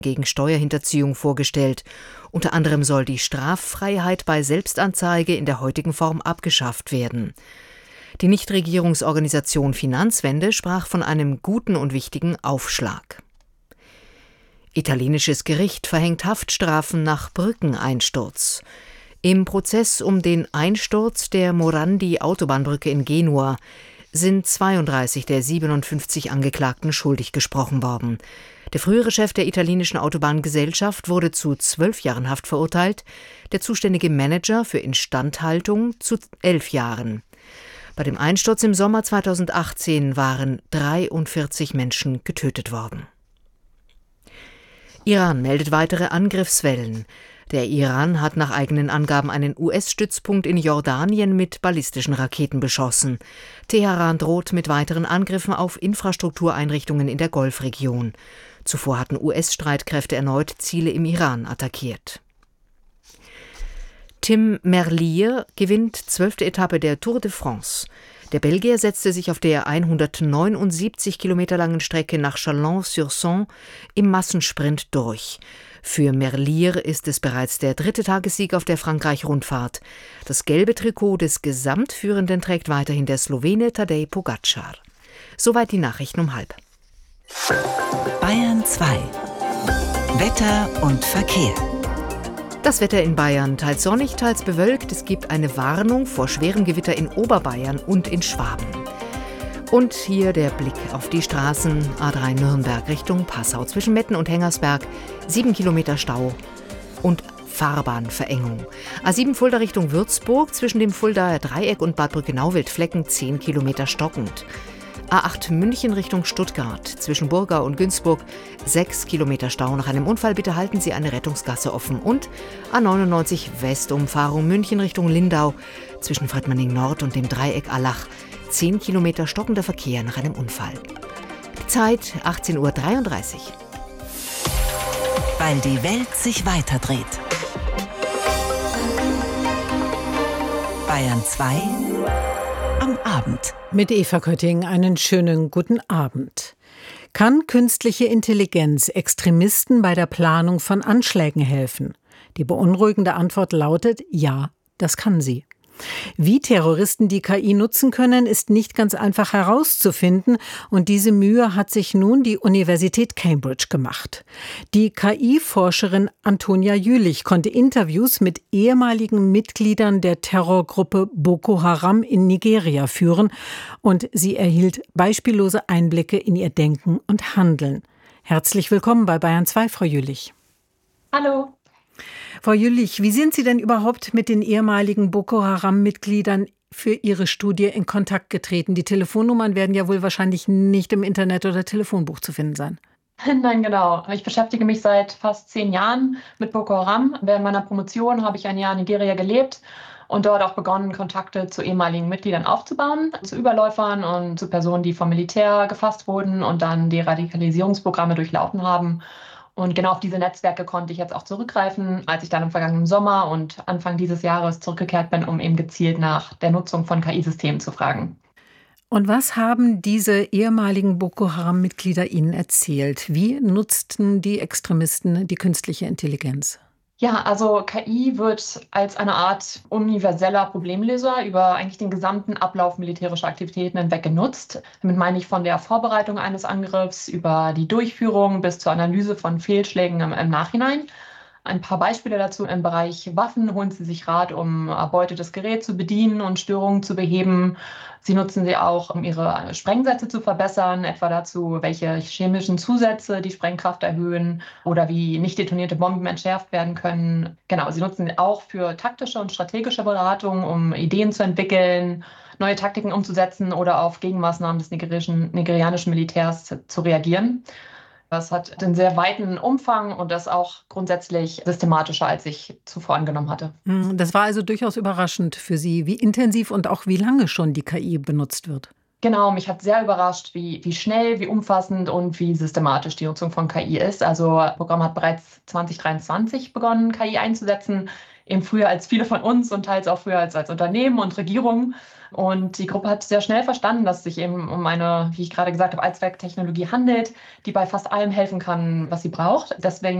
gegen Steuerhinterziehung vorgestellt. Unter anderem soll die Straffreiheit bei Selbstanzeige in der heutigen Form abgeschafft werden. Die Nichtregierungsorganisation Finanzwende sprach von einem guten und wichtigen Aufschlag. Italienisches Gericht verhängt Haftstrafen nach Brückeneinsturz. Im Prozess um den Einsturz der Morandi-Autobahnbrücke in Genua sind 32 der 57 Angeklagten schuldig gesprochen worden. Der frühere Chef der italienischen Autobahngesellschaft wurde zu 12 Jahren Haft verurteilt, der zuständige Manager für Instandhaltung zu 11 Jahren. Bei dem Einsturz im Sommer 2018 waren 43 Menschen getötet worden. Iran meldet weitere Angriffswellen. Der Iran hat nach eigenen Angaben einen US-Stützpunkt in Jordanien mit ballistischen Raketen beschossen. Teheran droht mit weiteren Angriffen auf Infrastruktureinrichtungen in der Golfregion. Zuvor hatten US-Streitkräfte erneut Ziele im Iran attackiert. Tim Merlier gewinnt 12. Etappe der Tour de France. Der Belgier setzte sich auf der 179 Kilometer langen Strecke nach Chalon-sur-Saône im Massensprint durch. Für Merlier ist es bereits der 3. Tagessieg auf der Frankreich-Rundfahrt. Das gelbe Trikot des Gesamtführenden trägt weiterhin der Slowene Tadej Pogačar. Soweit die Nachrichten um 12:30. Bayern 2. Wetter und Verkehr. Das Wetter in Bayern, teils sonnig, teils bewölkt. Es gibt eine Warnung vor schwerem Gewitter in Oberbayern und in Schwaben. Und hier der Blick auf die Straßen. A3 Nürnberg Richtung Passau zwischen Metten und Hengersberg. 7 Kilometer Stau und Fahrbahnverengung. A7 Fulda Richtung Würzburg zwischen dem Fuldaer Dreieck und Bad Brückenau-Wildflecken 10 Kilometer stockend. A8 München Richtung Stuttgart zwischen Burgau und Günzburg 6 Kilometer Stau. Nach einem Unfall bitte halten Sie eine Rettungsgasse offen. Und A99 Westumfahrung München Richtung Lindau zwischen Fröttmanning Nord und dem Dreieck Allach 10 Kilometer stockender Verkehr nach einem Unfall. Die Zeit 18:33 Uhr. Weil die Welt sich weiterdreht. Bayern 2 am Abend. Mit Eva Kötting einen schönen guten Abend. Kann künstliche Intelligenz Extremisten bei der Planung von Anschlägen helfen? Die beunruhigende Antwort lautet: Ja, das kann sie. Wie Terroristen die KI nutzen können, ist nicht ganz einfach herauszufinden, und diese Mühe hat sich nun die Universität Cambridge gemacht. Die KI-Forscherin Antonia Jülich konnte Interviews mit ehemaligen Mitgliedern der Terrorgruppe Boko Haram in Nigeria führen, und sie erhielt beispiellose Einblicke in ihr Denken und Handeln. Herzlich willkommen bei Bayern 2, Frau Jülich. Hallo. Frau Jülich, wie sind Sie denn überhaupt mit den ehemaligen Boko Haram-Mitgliedern für Ihre Studie in Kontakt getreten? Die Telefonnummern werden ja wohl wahrscheinlich nicht im Internet oder Telefonbuch zu finden sein. Nein, genau. Ich beschäftige mich seit fast 10 Jahren mit Boko Haram. Während meiner Promotion habe ich ein Jahr in Nigeria gelebt und dort auch begonnen, Kontakte zu ehemaligen Mitgliedern aufzubauen, zu Überläufern und zu Personen, die vom Militär gefasst wurden und dann die Radikalisierungsprogramme durchlaufen haben. Und genau auf diese Netzwerke konnte ich jetzt auch zurückgreifen, als ich dann im vergangenen Sommer und Anfang dieses Jahres zurückgekehrt bin, um eben gezielt nach der Nutzung von KI-Systemen zu fragen. Und was haben diese ehemaligen Boko Haram-Mitglieder Ihnen erzählt? Wie nutzten die Extremisten die künstliche Intelligenz? Ja, also KI wird als eine Art universeller Problemlöser über eigentlich den gesamten Ablauf militärischer Aktivitäten hinweg genutzt. Damit meine ich von der Vorbereitung eines Angriffs über die Durchführung bis zur Analyse von Fehlschlägen im Nachhinein. Ein paar Beispiele dazu: Im Bereich Waffen holen Sie sich Rat, um erbeutetes Gerät zu bedienen und Störungen zu beheben. Sie nutzen sie auch, um Ihre Sprengsätze zu verbessern, etwa dazu, welche chemischen Zusätze die Sprengkraft erhöhen oder wie nicht detonierte Bomben entschärft werden können. Genau, Sie nutzen sie auch für taktische und strategische Beratung, um Ideen zu entwickeln, neue Taktiken umzusetzen oder auf Gegenmaßnahmen des nigerianischen Militärs zu reagieren. Das hat einen sehr weiten Umfang und das auch grundsätzlich systematischer, als ich zuvor angenommen hatte. Das war also durchaus überraschend für Sie, wie intensiv und auch wie lange schon die KI benutzt wird. Genau, mich hat sehr überrascht, wie schnell, wie umfassend und wie systematisch die Nutzung von KI ist. Also das Programm hat bereits 2023 begonnen, KI einzusetzen, eben früher als viele von uns und teils auch früher als Unternehmen und Regierungen. Und die Gruppe hat sehr schnell verstanden, dass es sich eben um eine, wie ich gerade gesagt habe, Allzwecktechnologie handelt, die bei fast allem helfen kann, was sie braucht. Deswegen